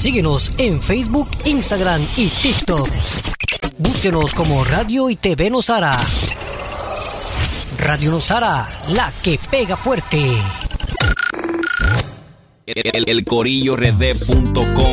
Síguenos en Facebook, Instagram y TikTok. Búsquenos como Radio y TV Nosara. Radio Nosara, la que pega fuerte. El CorilloRD.com